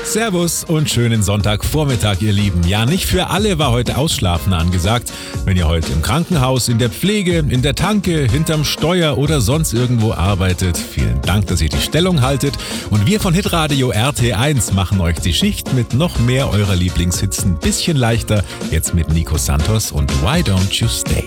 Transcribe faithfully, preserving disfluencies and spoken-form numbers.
Servus und schönen Sonntagvormittag, ihr Lieben. Ja, nicht für alle war heute Ausschlafen angesagt. Wenn ihr heute im Krankenhaus, in der Pflege, in der Tanke, hinterm Steuer oder sonst irgendwo arbeitet, vielen Dank, dass ihr die Stellung haltet. Und wir von Hitradio R T eins machen euch die Schicht mit noch mehr eurer Lieblingshits ein bisschen leichter. Jetzt mit Nico Santos und Why Don't You Stay?